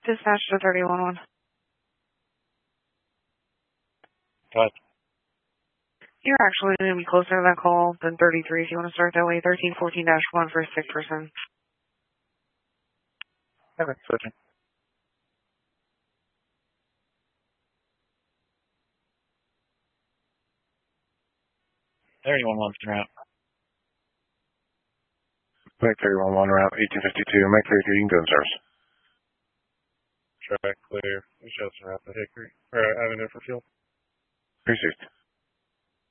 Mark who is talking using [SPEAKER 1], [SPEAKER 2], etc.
[SPEAKER 1] Dispatch to 311.
[SPEAKER 2] What?
[SPEAKER 1] You're actually going to be closer to that call than 33 if you want to start that way. 1314-1 for a sick person.
[SPEAKER 2] Okay, switching. Anyone wants to route.
[SPEAKER 3] Make 311 route 1852. Make 33, you can go in service.
[SPEAKER 2] Track clear. We shut some route to Hickory. Or Avenue for fuel.
[SPEAKER 3] Received.